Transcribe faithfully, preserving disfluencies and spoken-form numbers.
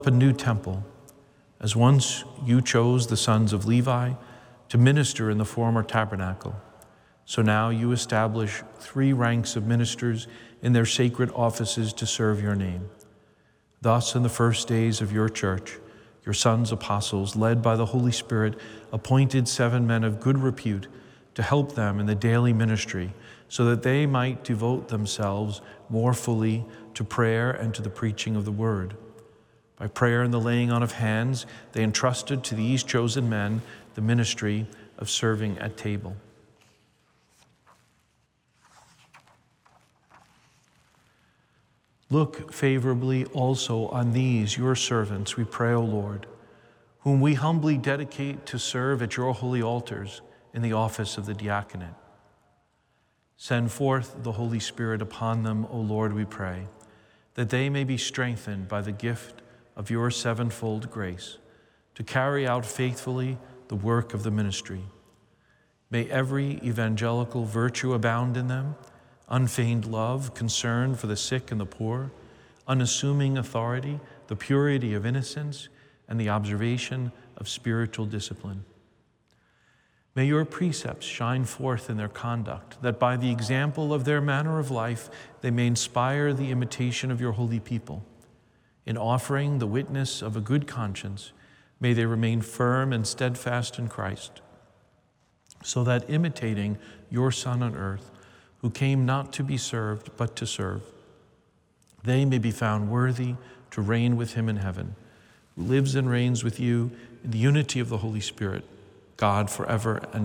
a new temple, as once you chose the sons of Levi to minister in the former tabernacle. So now you establish three ranks of ministers in their sacred offices to serve your name. Thus, in the first days of your church, your sons apostles, led by the Holy Spirit, appointed seven men of good repute to help them in the daily ministry, so that they might devote themselves more fully to prayer and to the preaching of the word. By prayer and the laying on of hands, they entrusted to these chosen men the ministry of serving at table. Look favorably also on these, your servants, we pray, O Lord, whom we humbly dedicate to serve at your holy altars in the office of the diaconate. Send forth the Holy Spirit upon them, O Lord, we pray, that they may be strengthened by the gift of your sevenfold grace to carry out faithfully the work of the ministry. May every evangelical virtue abound in them, unfeigned love, concern for the sick and the poor, unassuming authority, the purity of innocence, and the observation of spiritual discipline. May your precepts shine forth in their conduct, that by the example of their manner of life, they may inspire the imitation of your holy people. In offering the witness of a good conscience, may they remain firm and steadfast in Christ, so that imitating your Son on earth, who came not to be served, but to serve, they may be found worthy to reign with him in heaven, who lives and reigns with you in the unity of the Holy Spirit, God forever and